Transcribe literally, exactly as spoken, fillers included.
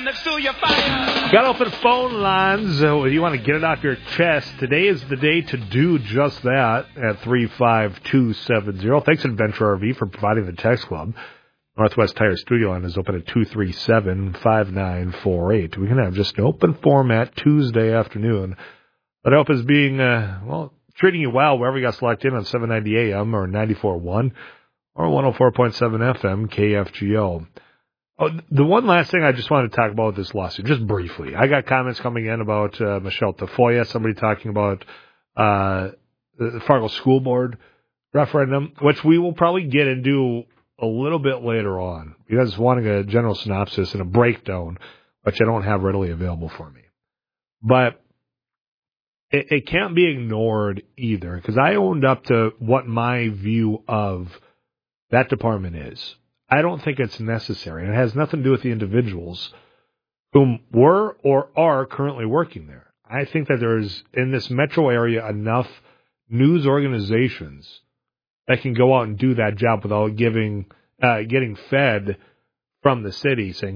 Got open phone lines. Uh, you want to get it off your chest. Today is the day to do just that at three five two seven zero. Thanks, Adventure R V, for providing the text club. Northwest Tire Studio line is open at two three seven, five nine four eight. We can have just an open format Tuesday afternoon. But I hope is being, uh, well, treating you well wherever you got selected on seven ninety A M or ninety-four point one or one oh four point seven F M K F G O. Oh, the one last thing I just wanted to talk about with this lawsuit, just briefly. I got comments coming in about uh, Michelle Tafoya, somebody talking about uh, the Fargo School Board referendum, which we will probably get into a little bit later on, because wanting a general synopsis and a breakdown, which I don't have readily available for me. But it, it can't be ignored either, because I owned up to what my view of that department is. I don't think it's necessary. And it has nothing to do with the individuals whom were or are currently working there. I think that there's, in this metro area, enough news organizations that can go out and do that job without giving, uh, getting fed from the city saying,